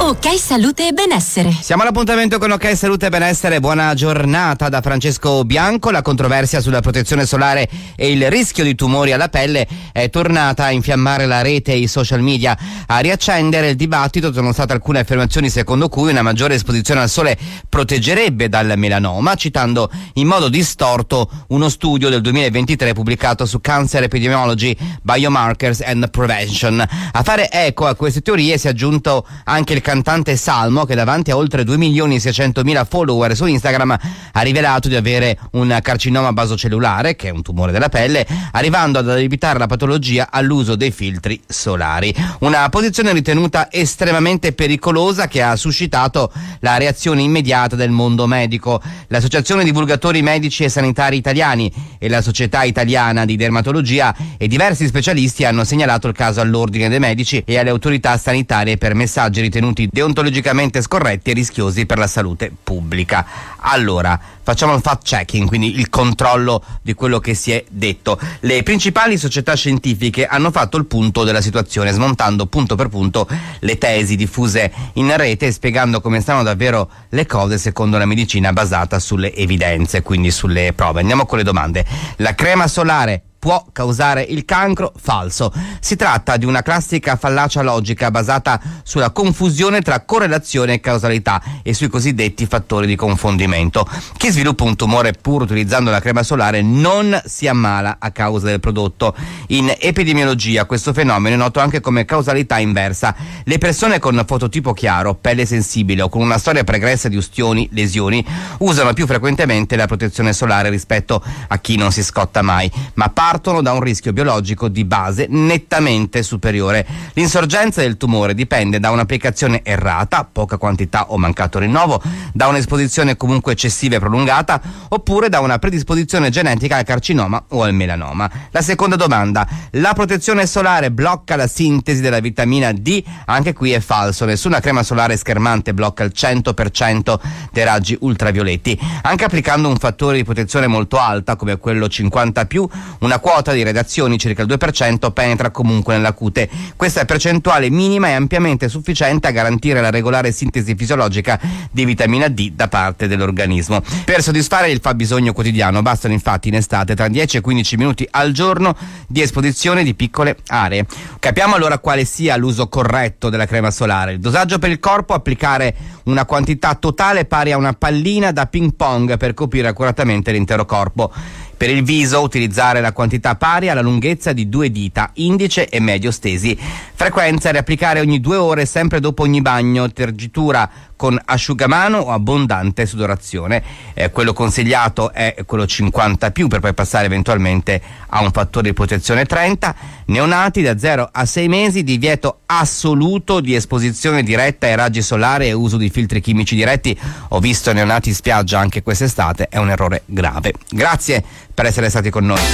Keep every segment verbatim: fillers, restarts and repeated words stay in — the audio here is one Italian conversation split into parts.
Ok Salute e Benessere. Siamo all'appuntamento con Ok Salute e Benessere. Buona giornata da Francesco Bianco. La controversia sulla protezione solare e il rischio di tumori alla pelle è tornata a infiammare la rete e i social media. A riaccendere il dibattito sono state alcune affermazioni secondo cui una maggiore esposizione al sole proteggerebbe dal melanoma, citando in modo distorto uno studio del duemilaventitré pubblicato su Cancer Epidemiology, Biomarkers and Prevention. A fare eco a queste teorie si è aggiunto anche il cantante Salmo, che davanti a oltre due milioni e seicentomila follower su Instagram ha rivelato di avere un carcinoma basocellulare, che è un tumore della pelle, arrivando ad addebitare la patologia all'uso dei filtri solari. Una posizione ritenuta estremamente pericolosa che ha suscitato la reazione immediata del mondo medico. L'Associazione Divulgatori Medici e Sanitari Italiani e la Società Italiana di Dermatologia e diversi specialisti hanno segnalato il caso all'Ordine dei Medici e alle autorità sanitarie per messaggi ritenuti deontologicamente scorretti e rischiosi per la salute pubblica. Allora, facciamo il fact checking, quindi il controllo di quello che si è detto. Le principali società scientifiche hanno fatto il punto della situazione, smontando punto per punto le tesi diffuse in rete e spiegando come stanno davvero le cose secondo la medicina basata sulle evidenze, quindi sulle prove. Andiamo con le domande. La crema solare può causare il cancro? Falso. Si tratta di una classica fallacia logica basata sulla confusione tra correlazione e causalità e sui cosiddetti fattori di confondimento. Chi sviluppa un tumore pur utilizzando la crema solare non si ammala a causa del prodotto. In epidemiologia questo fenomeno è noto anche come causalità inversa. Le persone con fototipo chiaro, pelle sensibile o con una storia pregressa di ustioni, lesioni, usano più frequentemente la protezione solare rispetto a chi non si scotta mai, ma partono da un rischio biologico di base nettamente superiore. L'insorgenza del tumore dipende da un'applicazione errata, poca quantità o mancato rinnovo, da un'esposizione comunque eccessiva e prolungata, oppure da una predisposizione genetica al carcinoma o al melanoma. La seconda domanda: la protezione solare blocca la sintesi della vitamina D? Anche qui è falso. Nessuna crema solare schermante blocca il cento per cento dei raggi ultravioletti. Anche applicando un fattore di protezione molto alta come quello cinquanta più, una quota di radiazioni, circa il due per cento, penetra comunque nella cute. Questa percentuale minima è ampiamente sufficiente a garantire la regolare sintesi fisiologica di vitamina D da parte dell'organismo. Per soddisfare il fabbisogno quotidiano bastano infatti in estate tra dieci e quindici minuti al giorno di esposizione di piccole aree. Capiamo allora quale sia l'uso corretto della crema solare. Il dosaggio per il corpo: applicare una quantità totale pari a una pallina da ping pong per coprire accuratamente l'intero corpo. Per il viso utilizzare la quantità pari alla lunghezza di due dita, indice e medio stesi. Frequenza: riapplicare ogni due ore, sempre dopo ogni bagno. Tergitura con asciugamano o abbondante sudorazione. Eh, quello consigliato è quello cinquanta più, per poi passare eventualmente a un fattore di protezione trenta. Neonati da zero a sei mesi, divieto assoluto di esposizione diretta ai raggi solari e uso di filtri chimici diretti. Ho visto neonati in spiaggia anche quest'estate, è un errore grave. Grazie per essere stati con noi.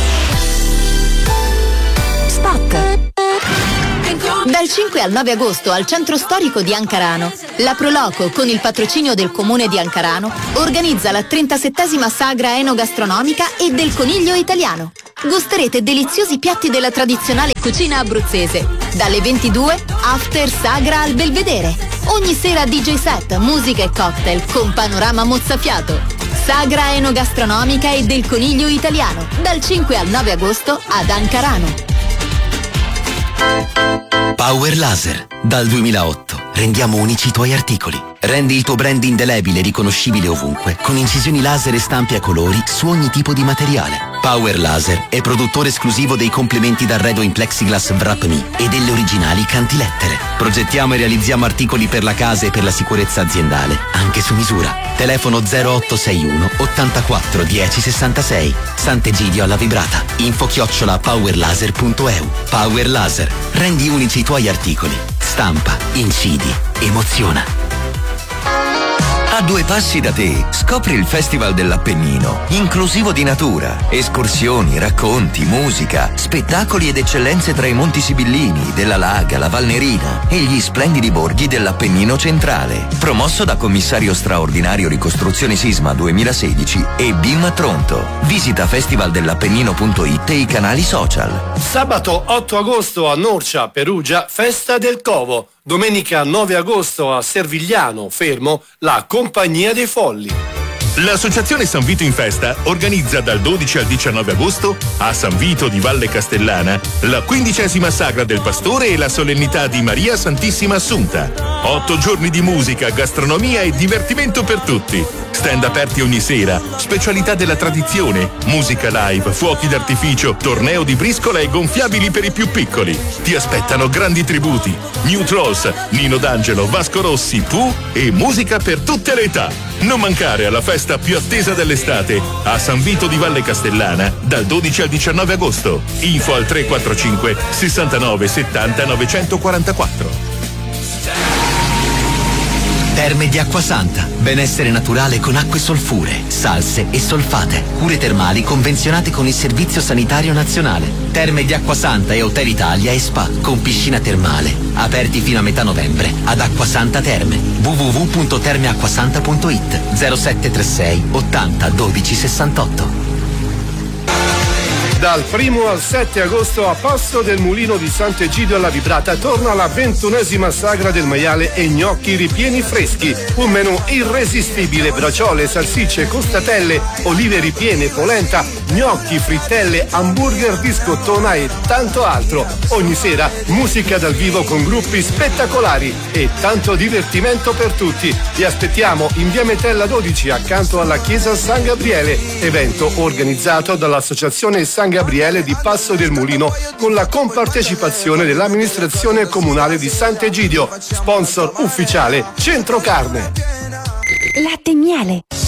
Spot. Dal cinque al nove agosto al centro storico di Ancarano, la Proloco, con il patrocinio del comune di Ancarano, organizza la trentasettesima sagra enogastronomica e del coniglio italiano. Gusterete deliziosi piatti della tradizionale cucina abruzzese. Dalle ventidue, after sagra al Belvedere. Ogni sera D J set, musica e cocktail con panorama mozzafiato. Sagra enogastronomica e del coniglio italiano, dal cinque al nove agosto ad Ancarano. Power Laser. Dal duemilaotto rendiamo unici i tuoi articoli. Rendi il tuo brand indelebile e riconoscibile ovunque con incisioni laser e stampi a colori su ogni tipo di materiale. Power Laser è produttore esclusivo dei complementi d'arredo in plexiglass Wrap Me e delle originali cantilettere. Progettiamo e realizziamo articoli per la casa e per la sicurezza aziendale, anche su misura. Telefono zero otto sei uno ottantaquattro dieci sessantasei. Sant'Egidio alla Vibrata. Info chiocciola powerlaser punto e u. Power Laser. Rendi unici i tuoi articoli. Stampa, incidi, emoziona. A due passi da te, scopri il Festival dell'Appennino, inclusivo di natura, escursioni, racconti, musica, spettacoli ed eccellenze tra i Monti Sibillini, della Laga, la Valnerina e gli splendidi borghi dell'Appennino centrale. Promosso da Commissario Straordinario Ricostruzione Sisma duemilasedici e B I M Tronto. Visita festivaldellappennino punto it e i canali social. Sabato otto agosto a Norcia, Perugia, Festa del Covo. Domenica nove agosto a Servigliano, Fermo, la Compagnia dei Folli. L'Associazione San Vito in Festa organizza dal dodici al diciannove agosto a San Vito di Valle Castellana la quindicesima Sagra del Pastore e la solennità di Maria Santissima Assunta. Otto giorni di musica, gastronomia e divertimento per tutti. Stand aperti ogni sera, specialità della tradizione, musica live, fuochi d'artificio, torneo di briscola e gonfiabili per i più piccoli. Ti aspettano grandi tributi, New Trolls, Nino D'Angelo, Vasco Rossi, Pooh e musica per tutte le età. Non mancare alla festa più attesa dell'estate a San Vito di Valle Castellana dal dodici al diciannove agosto. Info al tre quattro cinque sessantanove settanta novecentoquarantaquattro. Terme di Acquasanta. Benessere naturale con acque solfure, salse e solfate. Cure termali convenzionate con il Servizio Sanitario Nazionale. Terme di Acquasanta e Hotel Italia e Spa con piscina termale. Aperti fino a metà novembre ad Acquasanta Terme. w w w punto termeacquasanta punto it zero sette tre sei ottanta dodici sessantotto. Dal primo al sette agosto a Passo del Mulino di Sant'Egidio alla Vibrata torna la ventunesima Sagra del Maiale e gnocchi ripieni freschi. Un menù irresistibile: braciole, salsicce, costatelle, olive ripiene, polenta, gnocchi, frittelle, hamburger di scottona e tanto altro. Ogni sera musica dal vivo con gruppi spettacolari e tanto divertimento per tutti. Vi aspettiamo in via Metella dodici accanto alla chiesa San Gabriele. Evento organizzato dall'Associazione San Gabriele di Passo del Mulino con la compartecipazione dell'amministrazione comunale di Sant'Egidio. Sponsor ufficiale Centro Carne. Latte e miele.